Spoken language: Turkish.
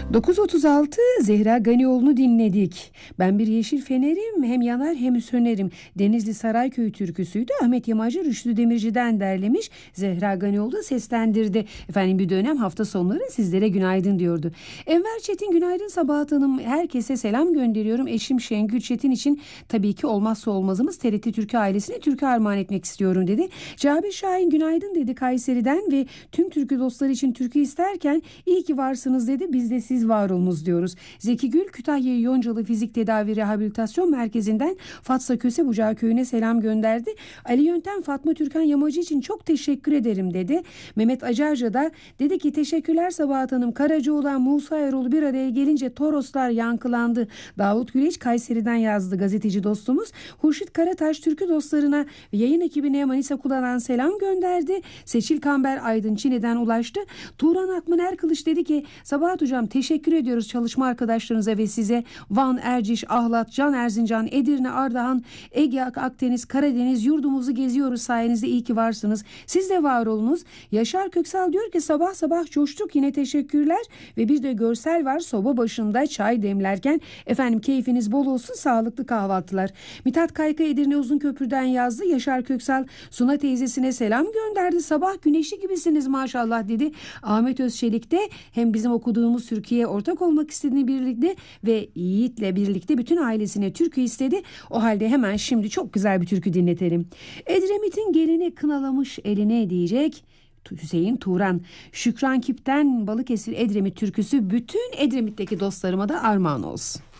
9.36 Zehra Ganioğlu'nu dinledik. Ben bir yeşil fenerim, hem yanar hem sönerim. Denizli Sarayköy türküsüydü. Ahmet Yamacı Rüştü Demirci'den derlemiş. Zehra Ganioğlu seslendirdi. Efendim bir dönem hafta sonları sizlere günaydın diyordu. Enver Çetin günaydın Sabahat Hanım. Herkese selam gönderiyorum. Eşim Şengül Çetin için tabii ki olmazsa olmazımız TRT Türkü ailesine türkü armağan etmek istiyorum dedi. Cabir Şahin günaydın dedi Kayseri'den ve tüm türkü dostları için türkü isterken iyi ki varsınız dedi. Biz de siz var olunuz diyoruz. Zeki Gül Kütahya Yoncalı Fizik Tedavi Rehabilitasyon Merkezi'nden Fatsa Kösebucağı köyüne selam gönderdi. Ali Yöntem Fatma Türkan Yamacı için çok teşekkür ederim dedi. Mehmet Acarca da dedi ki teşekkürler Sabahat Hanım. Karacaoğlan Musa Eroğlu bir araya gelince Toroslar yankılandı. Davut Güleç Kayseri'den yazdı gazeteci dostumuz. Hurşit Karataş türkü dostlarına ve yayın ekibine Manisa kullanan selam gönderdi. Seçil Kamber Aydın Çin'den ulaştı. Turan Akman Erkılıç dedi ki Sabahat Hocam teşekkür ediyoruz çalışma arkadaşlarınıza ve size. Van, Erciş, Ahlat, Can Erzincan, Edirne, Ardahan, Ege, Akdeniz, Karadeniz yurdumuzu geziyoruz sayenizde iyi ki varsınız. Siz de var olunuz. Yaşar Köksal diyor ki sabah sabah coştuk yine teşekkürler ve bir de görsel var soba başında çay demlerken efendim keyfiniz bol olsun sağlıklı kahvaltılar. Mithat Kayka Edirne Uzunköprü'den yazdı. Yaşar Köksal Suna teyzesine selam gönderdi. Sabah güneşli gibisiniz maşallah dedi. Ahmet Özçelik de hem bizim okuduğumuz Türkiye'ye ortak olmak istediğini birlikte ve Yiğit'le birlikte bütün ailesine türkü istedi. O halde hemen şimdi çok güzel bir türkü dinletelim. Edremit'in gelini kınalamış eline diyecek Hüseyin Turan. Şükran Kip'ten Balıkesir Edremit türküsü bütün Edremit'teki dostlarıma da armağan olsun.